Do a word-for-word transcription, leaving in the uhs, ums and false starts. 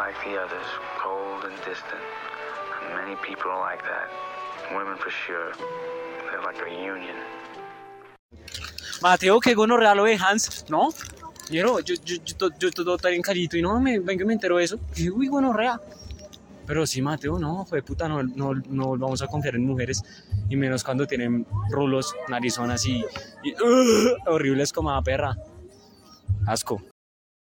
like the others, cold and distant. And many people are like that. Women for sure. They're like a union. Mateo, qué gonorrea lo de Hans, ¿no? Yo, yo, yo, yo, yo todo tan carito y no me, venga, me entero de eso. Y uy, gonorrea. Pero sí, Mateo, no, fue puta, no, no, no vamos a confiar en mujeres. Y menos cuando tienen rulos, narizonas y, y uh, horribles como la perra. Asco.